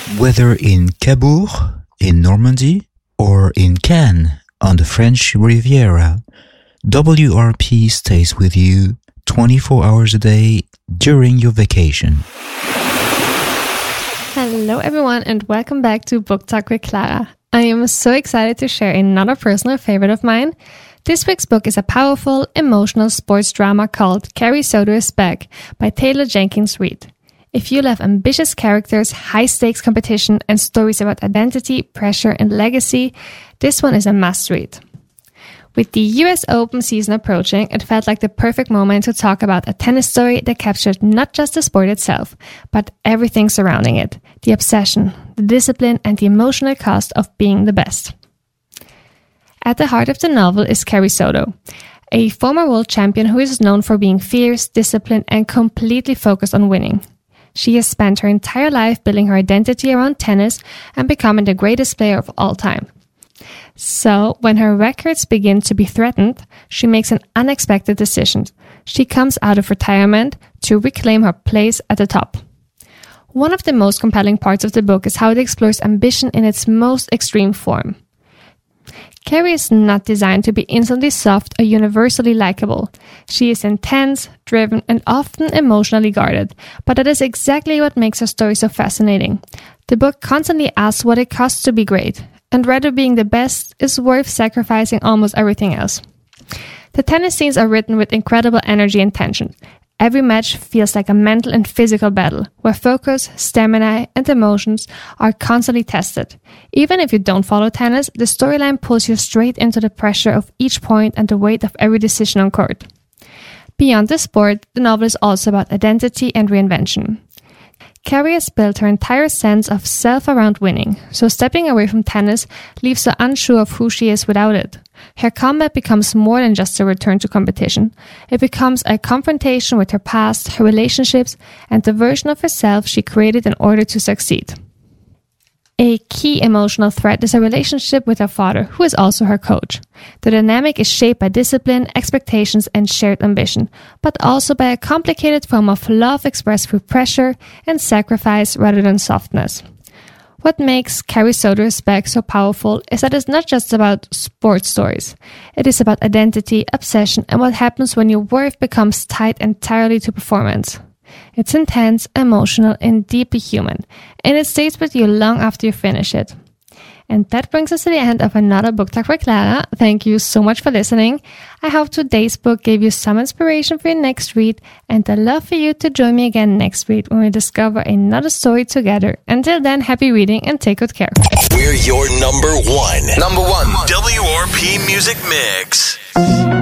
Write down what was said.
Whether in Cabourg, in Normandy, or in Cannes, on the French Riviera, WRP stays with you 24 hours a day during your vacation. Hello everyone and welcome back to Book Talk with Clara. I am so excited to share another personal favorite of mine. This week's book is a powerful, emotional sports drama called Carrie Soto is Back by Taylor Jenkins Reid. If you love ambitious characters, high-stakes competition, and stories about identity, pressure, and legacy, this one is a must-read. With the US Open season approaching, it felt like the perfect moment to talk about a tennis story that captured not just the sport itself, but everything surrounding it, the obsession, the discipline, and the emotional cost of being the best. At the heart of the novel is Carrie Soto, a former world champion who is known for being fierce, disciplined, and completely focused on winning. She has spent her entire life building her identity around tennis and becoming the greatest player of all time. So, when her records begin to be threatened, she makes an unexpected decision. She comes out of retirement to reclaim her place at the top. One of the most compelling parts of the book is how it explores ambition in its most extreme form. Carrie is not designed to be instantly soft or universally likable. She is intense, driven, and often emotionally guarded, but that is exactly what makes her story so fascinating. The book constantly asks what it costs to be great, and whether being the best is worth sacrificing almost everything else. The tennis scenes are written with incredible energy and tension. Every match feels like a mental and physical battle, where focus, stamina, and emotions are constantly tested. Even if you don't follow tennis, the storyline pulls you straight into the pressure of each point and the weight of every decision on court. Beyond the sport, the novel is also about identity and reinvention. Carrie has built her entire sense of self around winning, so stepping away from tennis leaves her unsure of who she is without it. Her comeback becomes more than just a return to competition. It becomes a confrontation with her past, her relationships, and the version of herself she created in order to succeed. A key emotional thread is her relationship with her father, who is also her coach. The dynamic is shaped by discipline, expectations, and shared ambition, but also by a complicated form of love expressed through pressure and sacrifice rather than softness. What makes Carrie Soto is Back so powerful is that it's not just about sports stories. It is about identity, obsession, and what happens when your worth becomes tied entirely to performance. It's intense, emotional, and deeply human, and it stays with you long after you finish it. And that brings us to the end of another Book Talk with Clara. Thank you so much for listening. I hope today's book gave you some inspiration for your next read, and I'd love for you to join me again next week when we discover another story together. Until then, happy reading and take good care. We're your number one WRP music mix.